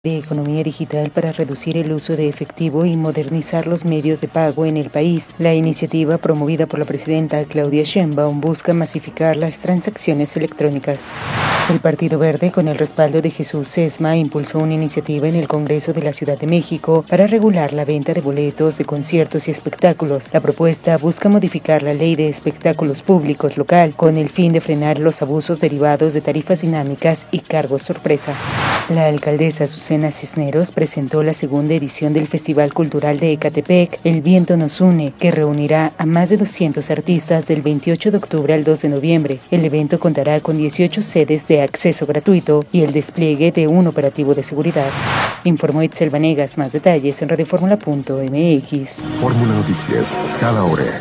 de Economía Digital para reducir el uso de efectivo y modernizar los medios de pago en el país. La iniciativa, promovida por la presidenta Claudia Sheinbaum, busca masificar las transacciones electrónicas. El Partido Verde, con el respaldo de Jesús Sesma, impulsó una iniciativa en el Congreso de la Ciudad de México para regular la venta de boletos de conciertos y espectáculos. La propuesta busca modificar la Ley de Espectáculos Públicos local con el fin de frenar los abusos derivados de tarifas dinámicas y cargos sorpresa. La alcaldesa Azucena Cisneros presentó la segunda edición del Festival Cultural de Ecatepec, El Viento Nos Une, que reunirá a más de 200 artistas del 28 de octubre al 2 de noviembre. El evento contará con 18 sedes de acceso gratuito y el despliegue de un operativo de seguridad. Informó Itzel Vanegas. Más detalles en radioformula.mx. Fórmula Noticias, cada hora.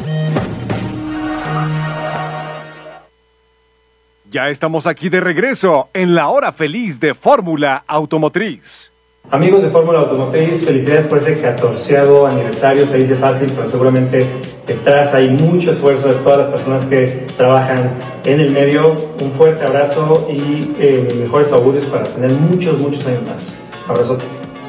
Ya estamos aquí de regreso en la hora feliz de Fórmula Automotriz. Amigos de Fórmula Automotriz, felicidades por ese 14º aniversario. Se dice fácil, pero seguramente detrás hay mucho esfuerzo de todas las personas que trabajan en el medio. Un fuerte abrazo y mis mejores augurios para tener muchos años más. Abrazote.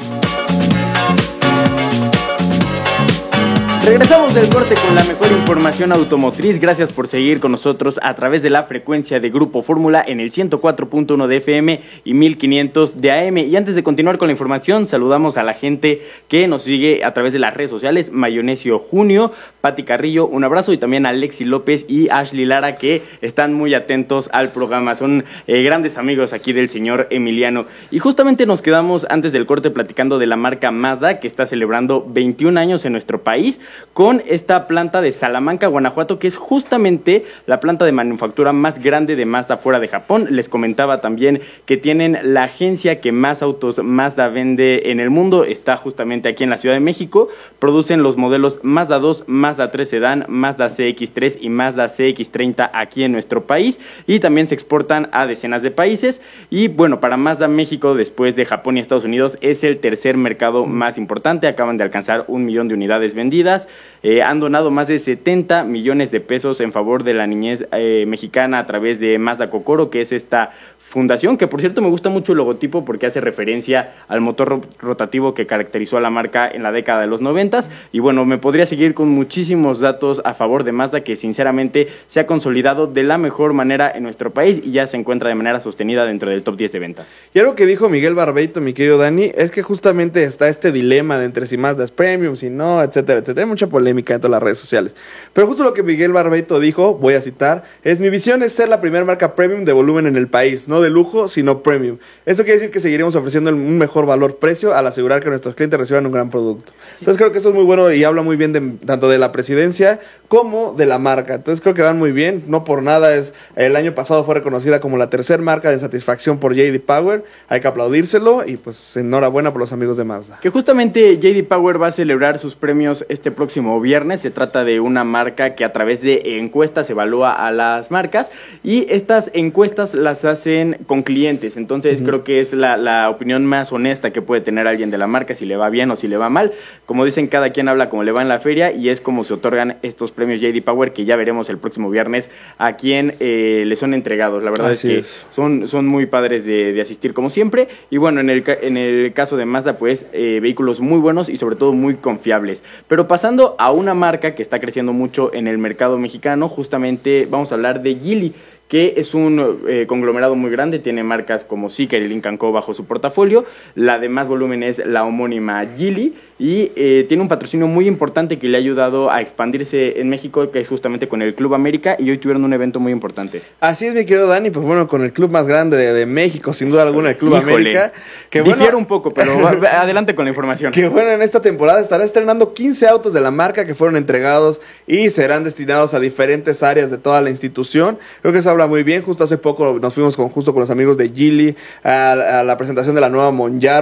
Regresamos del corte con la mejor información automotriz. Gracias por seguir con nosotros a través de la frecuencia de Grupo Fórmula en el 104.1 de FM y 1500 de AM. Y antes de continuar con la información, saludamos a la gente que nos sigue a través de las redes sociales. Mayonesio Junio, Pati Carrillo, un abrazo, y también a Alexi López y Ashley Lara, que están muy atentos al programa. Son grandes amigos aquí del señor Emiliano. Y justamente nos quedamos antes del corte platicando de la marca Mazda, que está celebrando 21 años en nuestro país, con esta planta de Salamanca, Guanajuato, que es justamente la planta de manufactura más grande de Mazda fuera de Japón. Les comentaba también que tienen la agencia que más autos Mazda vende en el mundo, está justamente aquí en la Ciudad de México. Producen los modelos Mazda 2, Mazda 3 Sedán, Mazda CX-3 y Mazda CX-30 aquí en nuestro país, y también se exportan a decenas de países. Y bueno, para Mazda, México, después de Japón y Estados Unidos, es el tercer mercado más importante. Acaban de alcanzar 1 millón de unidades vendidas. Han donado más de 70 millones de pesos en favor de la niñez mexicana a través de Mazda Kokoro, que es esta fundación, que por cierto me gusta mucho el logotipo porque hace referencia al motor rotativo que caracterizó a la marca en la década de los 90. Y bueno, me podría seguir con muchísimos datos a favor de Mazda, que sinceramente se ha consolidado de la mejor manera en nuestro país y ya se encuentra de manera sostenida dentro del top 10 de ventas. Y algo que dijo Miguel Barbeito, mi querido Dani, es que justamente está este dilema de entre si Mazda es premium, si no, etcétera, etcétera. Hay mucha polémica en todas las redes sociales. Pero justo lo que Miguel Barbeito dijo, voy a citar, es: mi visión es ser la primera marca premium de volumen en el país, no de lujo, sino premium. Esto quiere decir que seguiremos ofreciendo un mejor valor-precio al asegurar que nuestros clientes reciban un gran producto. Entonces creo que eso es muy bueno y habla muy bien tanto de la presidencia como de la marca. Entonces creo que van muy bien. No por nada el año pasado fue reconocida como la tercer marca de satisfacción por J.D. Power. Hay que aplaudírselo y pues enhorabuena por los amigos de Mazda. Que justamente J.D. Power va a celebrar sus premios este próximo viernes. Se trata de una marca que a través de encuestas evalúa a las marcas, y estas encuestas las hacen con clientes. Entonces creo que es la opinión más honesta que puede tener alguien de la marca, si le va bien o si le va mal. Como dicen, cada quien habla como le va en la feria, y es como se otorgan estos premios J.D. Power, que ya veremos el próximo viernes a quién le son entregados. La verdad Así es que son muy padres de asistir como siempre. Y bueno, en el caso de Mazda, pues vehículos muy buenos y sobre todo muy confiables. Pero pasando a una marca que está creciendo mucho en el mercado mexicano, justamente vamos a hablar de Geely, que es un conglomerado muy grande, tiene marcas como Zeekr y Lynk & Co bajo su portafolio. La de más volumen es la homónima Geely, y tiene un patrocinio muy importante que le ha ayudado a expandirse en México, que es justamente con el Club América, y hoy tuvieron un evento muy importante. Así es, mi querido Dani, pues bueno, con el club más grande de México, sin duda alguna, el Club América. Que difiere un poco, pero adelante con la información. Que bueno, en esta temporada estará estrenando 15 autos de la marca que fueron entregados y serán destinados a diferentes áreas de toda la institución. Creo que eso habla muy bien. Justo hace poco nos fuimos con los amigos de Geely a la presentación de la nueva Monjaro,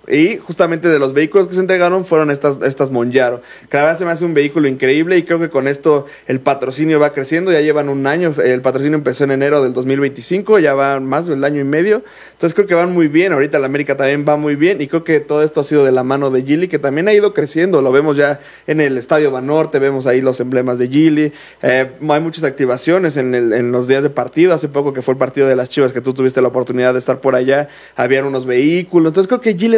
Y justamente de los vehículos que se entregaron fueron estas Monjaro, que la verdad se me hace un vehículo increíble y creo que con esto el patrocinio va creciendo, ya llevan un año, el patrocinio empezó en enero del 2025, ya van más del año y medio, entonces creo que van muy bien, ahorita la América también va muy bien y creo que todo esto ha sido de la mano de Geely, que también ha ido creciendo, lo vemos ya en el Estadio Banorte, vemos ahí los emblemas de Geely, hay muchas activaciones en los días de partido, hace poco que fue el partido de las Chivas que tú tuviste la oportunidad de estar por allá, habían unos vehículos, entonces creo que Geely